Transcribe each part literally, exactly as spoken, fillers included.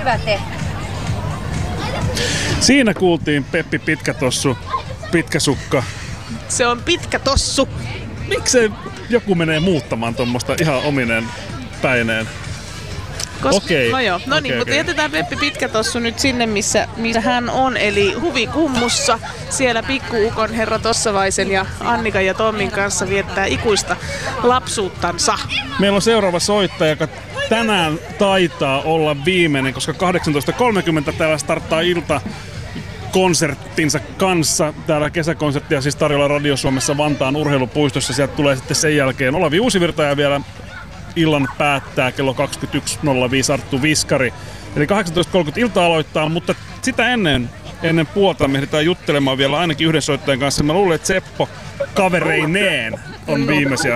hyvä tehty. Siinä kuultiin Peppi Pitkätossu, Pitkäsukka. Se on pitkä tossu. Miksei joku menee muuttamaan tuommoista ihan omineen päineen? Koska, Okei. no joo, no niin, Okei, mutta okei. jätetään Peppi Pitkätossu nyt sinne, missä, missä hän on, eli Huvikummussa. Siellä pikkuukon herra Tossavaisen ja Annikan ja Tommin kanssa viettää ikuista lapsuuttansa. Meillä on seuraava soittaja, joka tänään taitaa olla viimeinen, koska kahdeksantoista kolmekymmentä täällä starttaa ilta konserttinsa kanssa. Täällä kesäkonserttia siis tarjolla Radio Suomessa Vantaan urheilupuistossa. Sieltä tulee sitten sen jälkeen Olavi Uusivirta ja vielä illan päättää kello kaksikymmentäyksi nolla viisi Arttu Viskari. Eli kahdeksantoista kolmekymmentä ilta aloittaa, mutta sitä ennen, ennen puolta me ehditään juttelemaan vielä ainakin yhden soittajan kanssa. Mä luulen, että Seppo kavereineen on viimeisiä.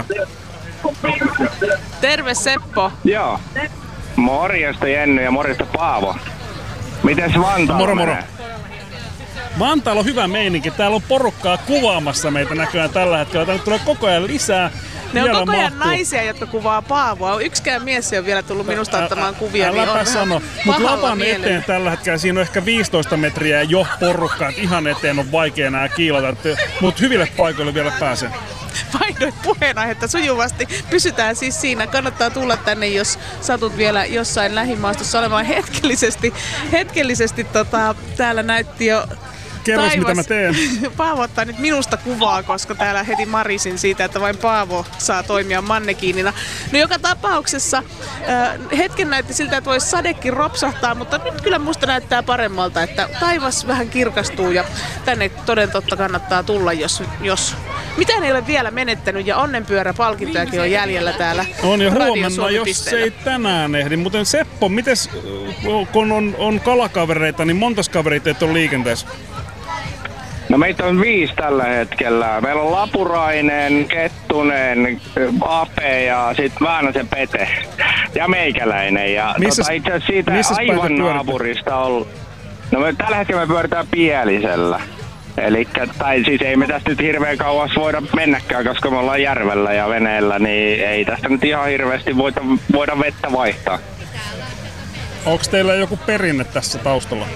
Terve Seppo. Joo. Morjesta Jenny ja morjesta Paavo. Mites Vantaalla Moro moro. menee? Vantaalla on hyvä meininki. Täällä on porukkaa kuvaamassa meitä näköjään tällä hetkellä. Tänne tulee koko ajan lisää. Ne on Vielä koko ajan mahtuu. naisia, jotka kuvaa Paavoa. Yksikään mies ei ole vielä tullut minusta ottamaan kuvia. Äläpä niin on sano. vähän Mutta pahalla lavan mielellä. eteen tällä hetkellä siinä on ehkä viisitoista metriä jo porukkaa. Et ihan eteen on vaikea enää kiilata. Mutta hyville paikoille vielä pääsen. Vaihdoit puheenaihetta sujuvasti. Pysytään siis siinä. Kannattaa tulla tänne, jos satut vielä jossain lähimaastossa olemaan hetkellisesti. Hetkellisesti tota, täällä näytti jo Kerros, taivas. mitä mä teen. Paavo ottaa nyt minusta kuvaa, koska täällä heti marisin siitä, että vain Paavo saa toimia mannekiinina. No joka tapauksessa äh, hetken näytti siltä, että voisi sadekin ropsahtaa, mutta nyt kyllä musta näyttää paremmalta, että taivas vähän kirkastuu ja tänne toden totta kannattaa tulla, jos, jos mitään ei ole vielä menettänyt ja onnenpyöräpalkintojakin on jäljellä täällä. On ja Radio huomenna, jos Suomi-pisteellä. ei tänään ehdi. Muuten Seppo, mites, kun on, on kalakavereita, niin montas kavereita on liikenteessä? No meitä on viisi tällä hetkellä. Meillä on Lapurainen, Kettunen, Ape ja sitten Väänäsen Pete. Ja meikäläinen. Ja Missäs- tota, itse asiassa siitä missäs päin te aivan pyöritte? naapurista on. No me tällä hetkellä me pyöritään Pielisellä. Elikkä, tai siis ei me tästä nyt hirveän kauas voida mennäkään, koska me ollaan järvellä ja veneellä, niin ei tästä nyt ihan hirveästi voida, voida vettä vaihtaa. Onko teillä joku perinne tässä taustalla?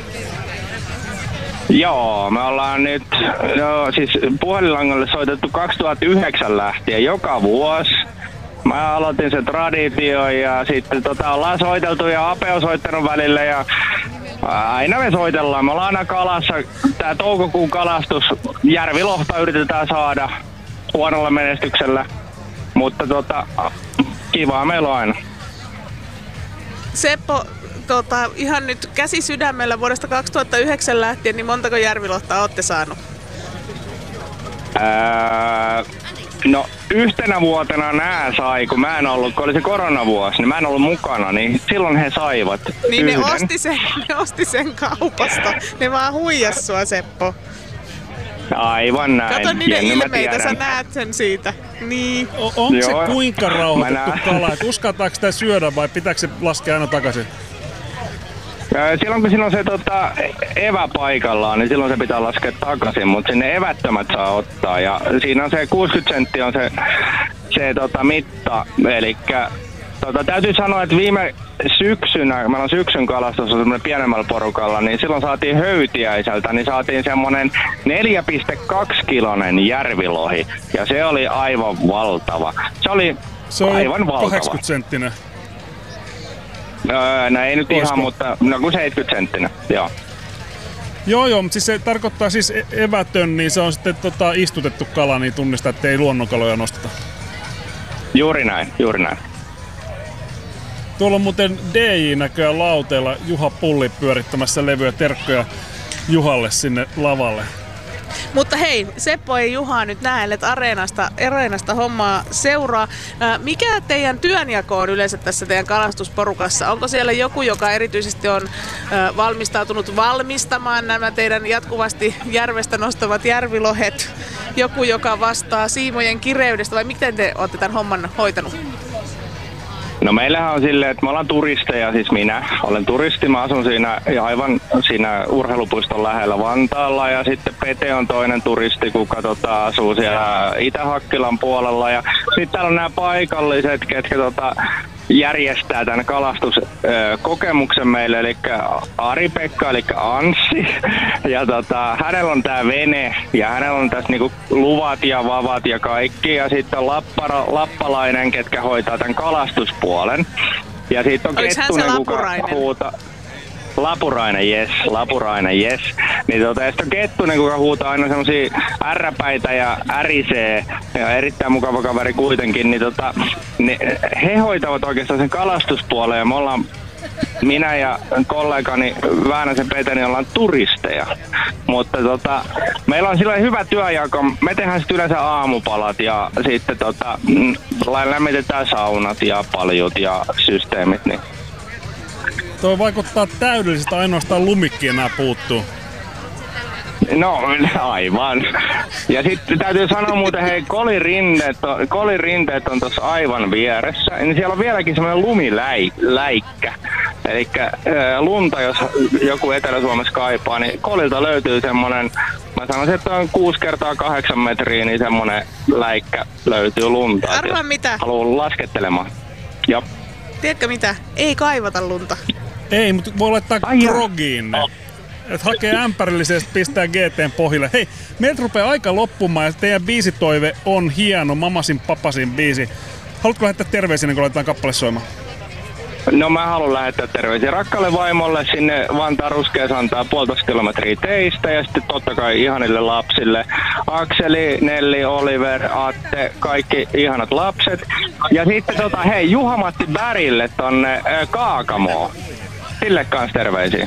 Joo, me ollaan nyt, no siis puhelinlangalle soitettu kaksituhattayhdeksän lähtien joka vuosi. Mä aloitin sen traditio ja sitten tota, ollaan soiteltu ja Ape on soittanut välillä ja aina me soitellaan. Me ollaan aina kalassa, tää toukokuun kalastus, järvilohta yritetään saada huonolla menestyksellä, mutta tota, kivaa meillä on aina. Seppo, tota, ihan nyt käsi sydämellä vuodesta kaksituhattayhdeksän lähtien, niin montako järvilohtaa olette saanut? Ää, no yhtenä vuotena nää sai, kun mä en ollut, kun oli se koronavuosi, niin mä en ollut mukana, niin silloin he saivat Niin ne yhden. osti, sen, ne osti sen kaupasta. Ne vaan huijas sua, Seppo. Aivan näin. Kato niiden Jenny, mä ilmeitä, sä tiedän. näet sen siitä. Niin. O- onko se Joo. kuinka Mä rauhoitettu näen. kala? Et uskaltaako sitä syödä vai pitääkö se laskea aina takaisin? Ää, Silloin kun siinä on se tota, evä paikallaan, niin silloin se pitää laskea takaisin, mutta sinne evättömät saa ottaa. Ja siinä on se kuusikymmentä senttiä on se, se tota, mitta. Elikkä tota, täytyy sanoa, että viime syksynä, meillä on syksyn kalastus semmoinen pienemmällä porukalla, niin silloin saatiin höytiäiseltä, niin saatiin semmoinen neljä pilkku kaksi kilonen järvilohi. Ja se oli aivan valtava. Se oli Se on aivan valtava. kahdeksankymmentä senttinen. Öö, no ei nyt Olisiko? ihan, mutta no kuin seitsemänkymmentä senttinen, joo. Joo joo, mutta siis se tarkoittaa siis e- evätön, niin se on sitten tota, istutettu kala, niin tunnistaa, että ei luonnonkaloja nosteta. Juuri näin, juuri näin. Tuolla on muuten D J näköjään lauteella Juha Pulli pyörittämässä levyä, terkkoja Juhalle sinne lavalle. Mutta hei, Seppo ei Juhaa nyt näe, että areenasta, areenasta hommaa seuraa. Ää, mikä teidän työnjako on yleensä tässä teidän kalastusporukassa? Onko siellä joku, joka erityisesti on ää, valmistautunut valmistamaan nämä teidän jatkuvasti järvestä nostavat järvilohet? Joku, joka vastaa siimojen kireydestä vai miten te olette tämän homman hoitanut? No meillähän on silleen, että me ollaan turisteja, siis minä olen turisti, mä asun siinä ja aivan siinä urheilupuiston lähellä Vantaalla ja sitten Pete on toinen turisti, kuka tota, asuu siellä Itä-Hakkilan puolella ja sitten täällä on nämä paikalliset, ketkä tota, järjestää tämän kalastuskokemuksen meille, eli Ari-Pekka, eli Anssi. Ja tota, hänellä on tää vene ja hänellä on tässä niinku luvat ja vavat ja kaikki. Ja sitten on lappara, lappalainen, ketkä hoitaa tämän kalastuspuolen. Ja sitten on Olis Kettunen, kuka huutaa. Lapurainen, jes, Lapurainen, jes. Niin tota, ja sitten on Kettunen, kuka huutaa aina semmosia ärräpäitä ja ärisee, ja erittäin mukava kaveri kuitenkin, niin tota, niin he hoitavat oikeastaan sen kalastuspuolen, ja me ollaan, minä ja kollegani Väänäsen Peteni ollaan turisteja. Mutta tota, meillä on silloin hyvä työjako, me tehdään sitten yleensä aamupalat, ja sitten tota, lämmitetään saunat ja paljut ja systeemit, niin Tuo vaikuttaa täydellisesti, ainoastaan lumikki enää puuttuu. No aivan. Ja sitten täytyy sanoa muuten, hei, kolirinteet on, kolirinteet on tuossa aivan vieressä. Niin siellä on vieläkin semmoinen lumiläikkä. Eli lunta, jos joku Etelä-Suomessa kaipaa, niin kolilta löytyy semmoinen, mä sanoisin, että on kuusi kertaa kahdeksan metriä, niin semmoinen läikkä löytyy lunta. Arvaa mitä? Haluan laskettelemaan. Joo. Tiedätkö mitä? Ei kaivata lunta. Ei, mutta voi laittaa grogiin ne. Et hakee ämpärillisesti, pistää G T:n pohjille. Hei, meiltä rupeaa aika loppumaan ja teidän biisitoive on hieno, Mamasin Papasin biisi. Haluatko lähettää terveisiä, niin kun laitetaan kappale soimaan? No mä haluan lähettää terveisiä rakkaalle vaimolle sinne Vantaan Ruskeasantaa puolitoista kilometriä teistä ja sitten totta kai ihanille lapsille. Akseli, Nelli, Oliver, Atte, kaikki ihanat lapset. Ja sitten tota, hei, Juha-Matti Bärille tonne äh, Kaakamoon. Sille kans terveisiä.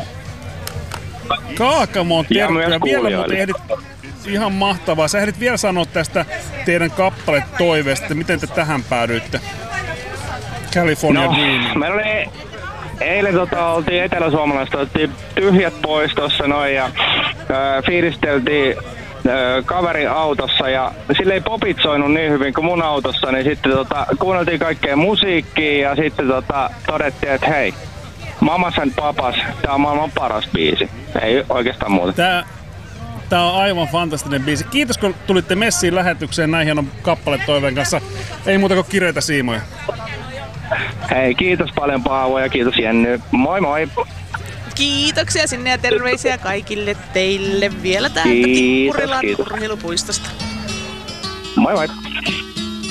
Kaakamoon Ja myös terveisiä. Vielä kuulijoille. muuten ehdit, ihan mahtavaa. Sä ehdit vielä sanoa tästä teidän kappale toiveesta, että miten te tähän päädyitte. California No, Dreaming. meillä oli eilen tota, oltiin eteläsuomalaista, otettiin tyhjät pois tossa noin ja ö, fiilisteltiin ö, kaverin autossa ja sille ei popit soinut niin hyvin kuin mun autossa, niin sitten tota, kuunneltiin kaikkea musiikkia ja sitten tota, todettiin, että hei, Mamas and Papas, tää on maailman paras biisi. Ei oikeastaan muuta. Tää, tää on aivan fantastinen biisi. Kiitos kun tulitte messiin lähetykseen näin hienon kappaletoiveen kanssa. Ei muuta kuin kireitä siimoja. Hei, kiitos paljon Paavo ja kiitos Jenny. Moi moi! Kiitoksia sinne ja terveisiä kaikille teille vielä täältä Kiitos, Tikkurilan kiitos. urheilupuistosta. Moi moi!